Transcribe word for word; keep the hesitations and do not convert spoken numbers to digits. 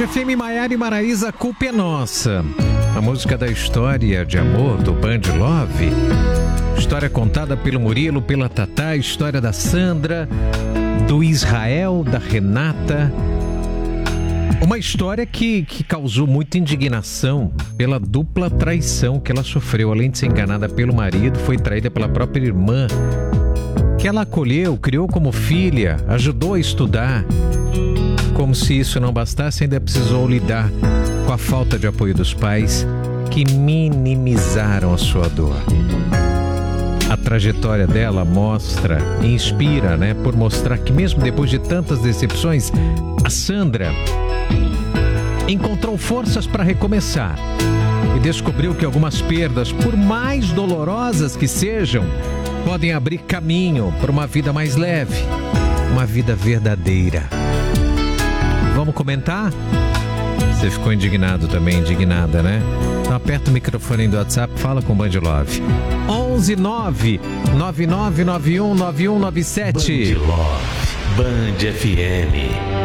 Band F M, Maiara e Maraísa, a culpa é nossa. A música da história de amor do Band Love. História contada pelo Murilo, pela Tatá, história da Sandra, do Israel, da Renata. Uma história que, que causou muita indignação pela dupla traição que ela sofreu. Além de ser enganada pelo marido, foi traída pela própria irmã, que ela acolheu, criou como filha, ajudou a estudar. Como se isso não bastasse, ainda precisou lidar com a falta de apoio dos pais, que minimizaram a sua dor. A trajetória dela mostra e inspira, né? Por mostrar que mesmo depois de tantas decepções, a Sandra encontrou forças para recomeçar e descobriu que algumas perdas, por mais dolorosas que sejam, podem abrir caminho para uma vida mais leve, uma vida verdadeira. Vamos comentar? Você ficou indignado também, indignada, né? Então aperta o microfone do WhatsApp, fala com o Band Love. onze nove nove nove nove um nove um nove sete. Band Love, Band F M.